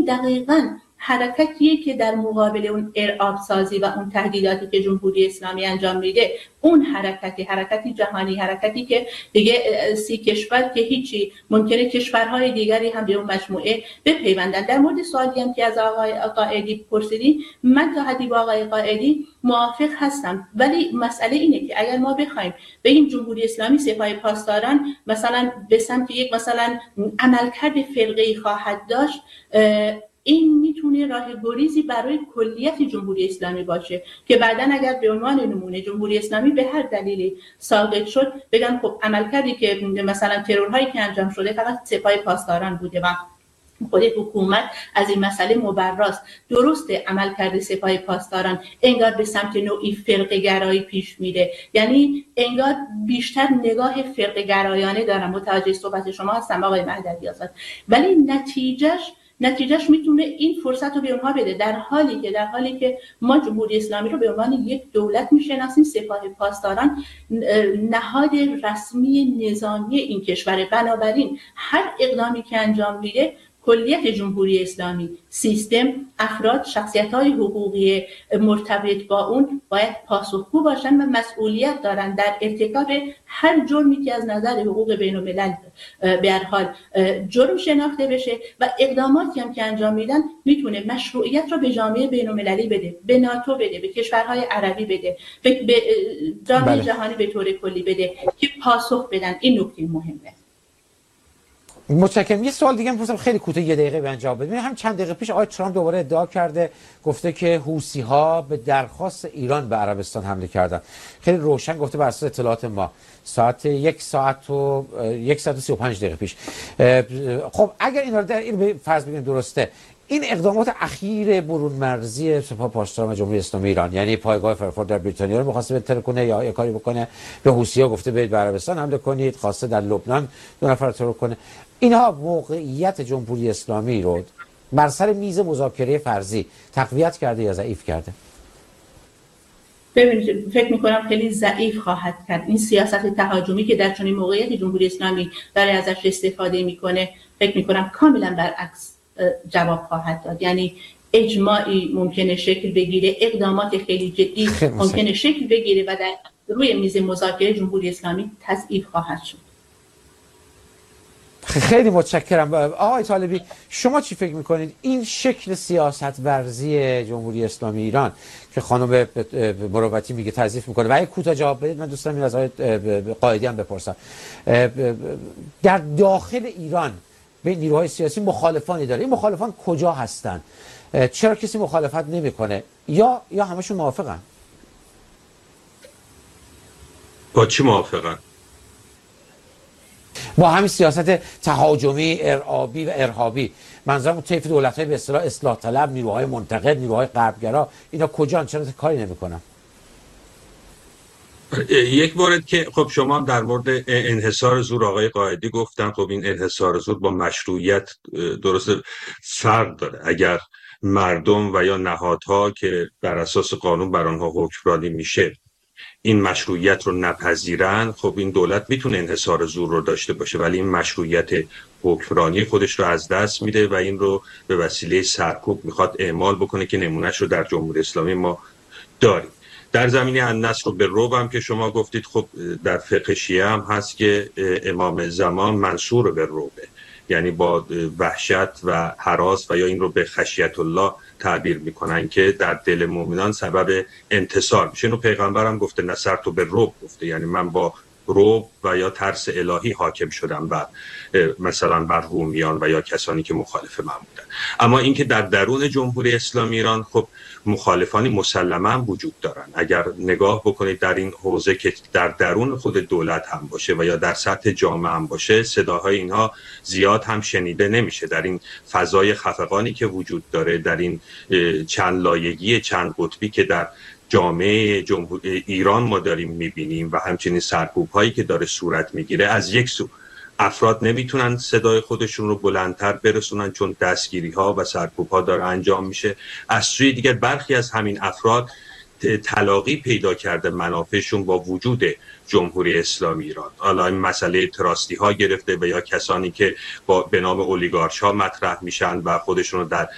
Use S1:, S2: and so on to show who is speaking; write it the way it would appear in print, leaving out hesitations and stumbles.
S1: دقیقاً حرکتیه که در مقابل اون ارعاب سازی و اون تهدیداتی که جمهوری اسلامی انجام میده، اون حرکتی جهانی، حرکتی که دیگه 30 کشور که هیچی، ممکنه کشورهای دیگری هم به اون مجموعه بپیوندن. در مورد سوالی هم که از آقای قائدی پرسیدین، من تا حدی با آقای قائدی موافق هستم، ولی مسئله اینه که اگر ما بخوایم به این جمهوری اسلامی سپاه پاسداران مثلا به سمت یک مثلا عملکرد فرقه‌ای خواهد داشت، این میتونه راه گریزی برای کلیت جمهوری اسلامی باشه که بعداً اگر به عنوان نمونه جمهوری اسلامی به هر دلیلی ساقط شد، بگن خب عملکردی که مثلا ترورهایی که انجام شده فقط سپاه پاسداران بوده و خود حکومت از این مسئله مبراست. درسته عملکرد سپاه پاسداران انگار به سمت نوعی فرقه گرایی پیش میره، یعنی انگار بیشتر نگاه فرقه گرایانه دارم. متوجه صحبت شما هستم آقای مهدوی آزاد، ولی نتیجهش میتونه این فرصت رو به اونها بده، در حالی که ما جمهوری اسلامی رو به عنوان یک دولت میشناسیم. سپاه پاسداران نهاد رسمی نظامی این کشور، بنابراین هر اقدامی که انجام میده کلیت جمهوری اسلامی، سیستم، افراد، شخصیت‌های حقوقی مرتبط با اون باید پاسخگو باشن و مسئولیت دارن در ارتکاب هر جرمی که از نظر حقوق بین‌الملل به هر حال جرم شناخته بشه و اقداماتی هم که انجام میدن میتونه مشروعیت رو به جامعه بین‌المللی بده، به ناتو بده، به کشورهای عربی بده، به جامعه جهانی به طور کلی بده که پاسخ بدن. این نکته مهمه.
S2: متشکرم. یه سوال دیگه می‌پرسم خیلی کوتاه، یه دقیقه به جواب بدید. هم چند دقیقه پیش آقای ترامپ دوباره ادعا کرده، گفته که حوثی‌ها به درخواست ایران به عربستان حمله کردن. خیلی روشن گفته بر اساس اطلاعات ما ساعت 1 ساعت و 35 دقیقه پیش. خب اگر اینا رو در این فرض بگیریم درسته، این اقدامات اخیر برون مرزی سپاه پاسداران جمهوری اسلامی ایران، یعنی پایگاه فرانکفورت در بریتانیا رو می‌خواسته بهتر کنه یا کاری بکنه، به حوثی‌ها گفته برید به عربستان حمله کنید، خواسته در لبنان 2 نفر ترور کنه، اینها موقعیت جمهوری اسلامی رو بر سر میز مذاکره فرضی تقویت کرده یا ضعیف کرده؟
S1: ببینید، فکر می‌کنم خیلی ضعیف خواهد کرد. این سیاست تهاجمی که در چنین موقعیتی جمهوری اسلامی داره ازش استفاده می‌کنه، فکر می‌کنم کاملا برعکس جواب خواهد داد. یعنی اجماعی ممکنه شکل بگیره، اقدامات خیلی جدی ممکنه شکل بگیره و در روی میز مذاکره جمهوری اسلامی تضعیف خواهد شد.
S2: خیلی متشکرم. آقای طالبی، شما چی فکر میکنید این شکل سیاست ورزی جمهوری اسلامی ایران که خانم مروتی میگه تضعیف میکنه، و اگه کوتاه جواب بدید من دوست دارم این از آقای قائدی هم بپرسم، در داخل ایران به نیروهای سیاسی مخالفانی داره، این مخالفان کجا هستن؟ چرا کسی مخالفت نمیکنه یا همشون موافقن؟
S3: با چی موافقن؟
S2: با همین سیاست تهاجمی، ارعابی و ارهابی. منظورم طیف دولت‌های به اصطلاح اصلاح طلب، نیروهای منتقد، نیروهای غربگرا، اینا کجان؟ چرا کاری نمی‌کنن؟
S3: یک مورد که خب شما در مورد انحصار زور آقای قائدی گفتن، خب این انحصار زور با مشروعیت درست فرق داره. اگر مردم و یا نهادها که بر اساس قانون بر آنها حکمرانی میشه این مشروعیت رو نپذیرن، خب این دولت میتونه انحصار زور رو داشته باشه، ولی این مشروعیت حکمرانی خودش رو از دست میده و این رو به وسیله سرکوب میخواد اعمال بکنه که نمونهش رو در جمهوری اسلامی ما داریم. در زمینه النصر به رعب هم که شما گفتید، خب در فقه شیعه هم هست که امام زمان منصور به رعبه، یعنی با وحشت و هراس و یا این رو به خشیت الله تعبیر میکنن که در دل مؤمنان سبب انتصار میشه. اینو پیغمبر هم گفته نصرت به رعب، گفته یعنی من با رعب و یا ترس الهی حاکم شدم بر مثلا بر رومیان و یا کسانی که مخالف من بودن. اما اینکه در درون جمهوری اسلامی ایران خب مخالفانی مسلما وجود دارن. اگر نگاه بکنید در این حوزه که در درون خود دولت هم باشه و یا در سطح جامعه هم باشه، صداهای اینها زیاد هم شنیده نمیشه. در این فضای خفقانی که وجود داره، در این چند لایگی چند قطبی که در جامعه ایران ما داریم میبینیم و همچنین سرکوب هایی که داره صورت میگیره، از یک سو افراد نمیتونن صدای خودشون رو بلندتر برسونن چون دستگیری ها و سرکوب ها داره انجام میشه. از سوی دیگر برخی از همین افراد تلاقی پیدا کرده منافعشون با وجود جمهوری اسلامی ایران. حالا این مسئله تراستی ها گرفته و یا کسانی که به نام اولیگارش ها مطرح میشن و خودشون رو در